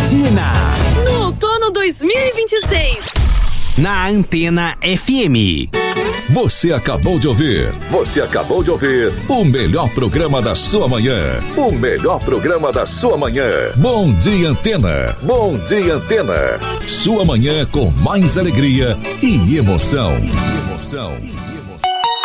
Sabatina. No outono 2026. Na Antena FM. Você acabou de ouvir o melhor programa da sua manhã. O melhor programa da sua manhã. Bom Dia Antena. Bom Dia Antena. Sua manhã com mais alegria e emoção.